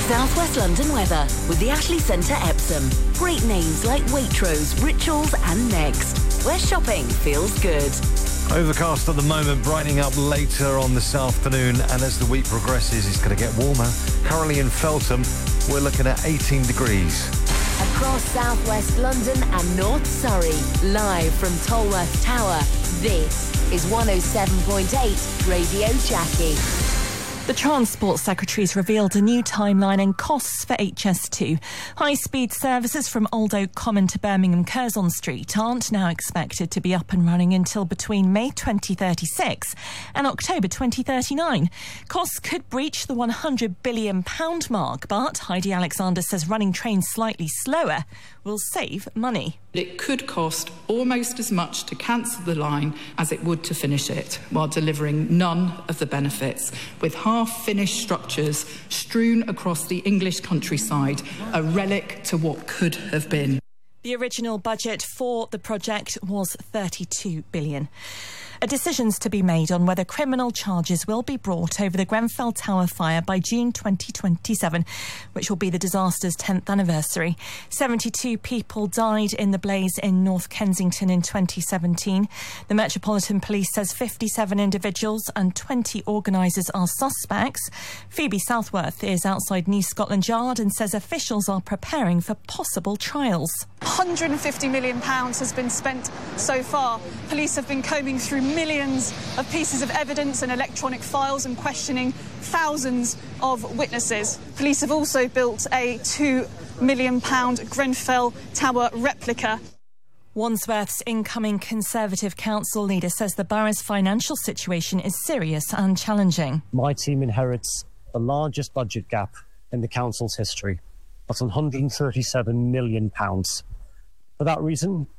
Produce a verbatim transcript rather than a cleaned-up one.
South West London weather with the Ashley Centre Epsom. Great names like Waitrose, Rituals and Next, where shopping feels good. Overcast at the moment, brightening up later on this afternoon, and as the week progresses, it's going to get warmer. Currently in Feltham, we're looking at eighteen degrees. Across South West London and North Surrey, live from Tolworth Tower, this is one oh seven point eight Radio Jackie. The Transport Secretary's revealed a new timeline and costs for H S two. High-speed services from Old Oak Common to Birmingham Curzon Street aren't now expected to be up and running until between May twenty thirty-six and October twenty thirty-nine. Costs could breach the one hundred billion pounds mark, but Heidi Alexander says running trains slightly slower will save money. It could cost almost as much to cancel the line as it would to finish it, while delivering none of the benefits, with half-finished structures strewn across the English countryside, a relic to what could have been. The original budget for the project was thirty-two billion pounds. A decision's to be made on whether criminal charges will be brought over the Grenfell Tower fire by June twenty twenty-seven, which will be the disaster's tenth anniversary. seventy-two people died in the blaze in North Kensington in twenty seventeen. The Metropolitan Police says fifty-seven individuals and twenty organisers are suspects. Phoebe Southworth is outside New Scotland Yard and says officials are preparing for possible trials. one hundred fifty million pounds has been spent so far. Police have been combing through millions of pieces of evidence and electronic files and questioning thousands of witnesses. Police have also built a two million pounds Grenfell Tower replica. Wandsworth's incoming Conservative council leader says the borough's financial situation is serious and challenging. My team inherits the largest budget gap in the council's history. That's one hundred thirty-seven million pounds. For that reason,